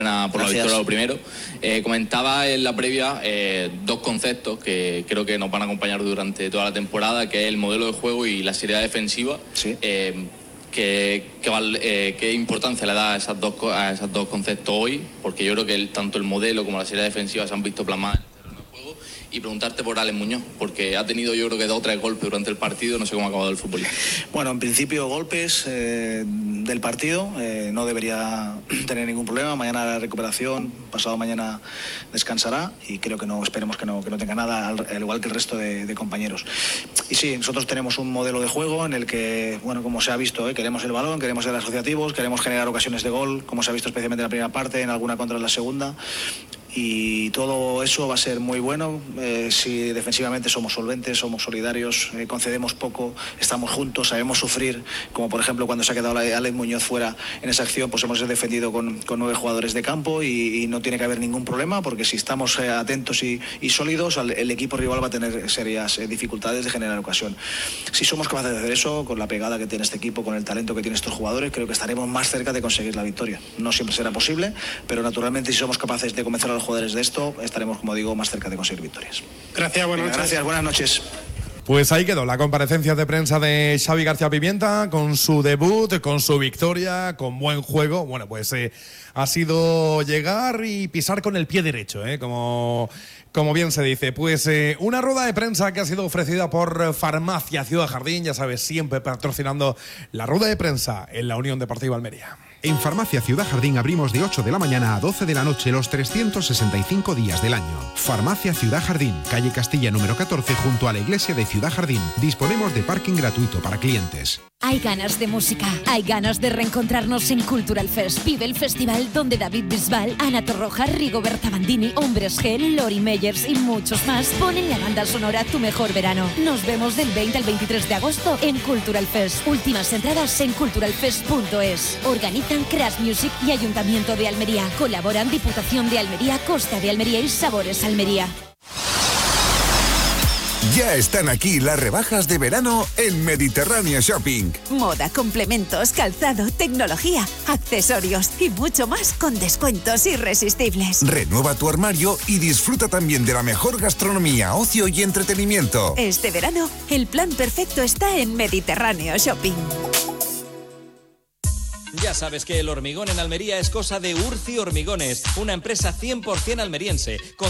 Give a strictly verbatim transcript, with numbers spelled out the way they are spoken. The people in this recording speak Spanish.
por la Gracias. victoria, lo primero. Eh, comentaba en la previa eh, dos conceptos que creo que nos van a acompañar durante toda la temporada, que es el modelo de juego y la seriedad defensiva. Sí. Eh, ¿qué, qué, val- eh, ¿Qué importancia le da a esas dos, co- a esos dos conceptos hoy? Porque yo creo que el, tanto el modelo como la seriedad defensiva se han visto plasmadas en el terreno de juego. Y preguntarte por Alex Muñoz, porque ha tenido yo creo que dos o tres golpes durante el partido, no sé cómo ha acabado el fútbol. Bueno, en principio golpes eh, del partido, eh, no debería tener ningún problema. Mañana la recuperación, pasado mañana descansará y creo que no, esperemos que no, que no tenga nada, al, al igual que el resto de, de compañeros. Y sí, nosotros tenemos un modelo de juego en el que, bueno, como se ha visto, eh, queremos el balón, queremos ser asociativos, queremos generar ocasiones de gol, como se ha visto especialmente en la primera parte, en alguna contra en la segunda. Y todo eso va a ser muy bueno eh, si defensivamente somos solventes, somos solidarios, eh, concedemos poco, estamos juntos, sabemos sufrir, como por ejemplo cuando se ha quedado Alex Muñoz fuera en esa acción, pues hemos defendido con, con nueve jugadores de campo y, y no tiene que haber ningún problema, porque si estamos eh, atentos y, y sólidos, el, el equipo rival va a tener serias eh, dificultades de generar ocasión. Si somos capaces de hacer eso, con la pegada que tiene este equipo, con el talento que tienen estos jugadores, creo que estaremos más cerca de conseguir la victoria. No siempre será posible, pero naturalmente si somos capaces de convencer a los jugadores de esto, estaremos, como digo, más cerca de conseguir victorias. Gracias, buenas Venga, noches. Gracias, buenas noches. Pues ahí quedó la comparecencia de prensa de Xavi García Pimienta con su debut, con su victoria, con buen juego. Bueno, pues eh, ha sido llegar y pisar con el pie derecho, eh, como, como bien se dice. Pues eh, una rueda de prensa que ha sido ofrecida por Farmacia Ciudad Jardín, ya sabes, siempre patrocinando la rueda de prensa en la Unión Deportiva Almería. En Farmacia Ciudad Jardín abrimos de ocho de la mañana a doce de la noche los trescientos sesenta y cinco días del año. Farmacia Ciudad Jardín, calle Castilla número catorce, junto a la iglesia de Ciudad Jardín. Disponemos de parking gratuito para clientes. Hay ganas de música, hay ganas de reencontrarnos en Cultural Fest. Vive el festival donde David Bisbal, Ana Torroja, Rigoberta Bandini, Hombres G, Lori Meyers y muchos más ponen la banda sonora Tu Mejor Verano. Nos vemos del veinte al veintitrés de agosto en Cultural Fest. Últimas entradas en cultural fest punto es. Organizan Crash Music y Ayuntamiento de Almería. Colaboran Diputación de Almería, Costa de Almería y Sabores Almería. Ya están aquí las rebajas de verano en Mediterráneo Shopping. Moda, complementos, calzado, tecnología, accesorios y mucho más con descuentos irresistibles. Renueva tu armario y disfruta también de la mejor gastronomía, ocio y entretenimiento. Este verano, el plan perfecto está en Mediterráneo Shopping. Ya sabes que el hormigón en Almería es cosa de Urci Hormigones, una empresa cien por ciento almeriense, con